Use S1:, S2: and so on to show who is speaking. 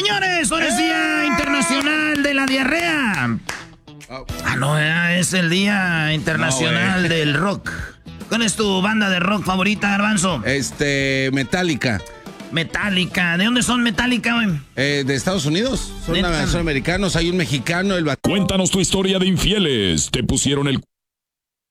S1: señores, hoy es Día Internacional de la Diarrea. No, es el Día Internacional del Rock. ¿Cuál es tu banda de rock favorita, Garbanzo?
S2: Metallica.
S1: Metallica. ¿De dónde son Metallica, güey?
S2: De Estados Unidos. Son americanos. Hay un mexicano.
S3: Cuéntanos tu historia de infieles. ¿Te pusieron el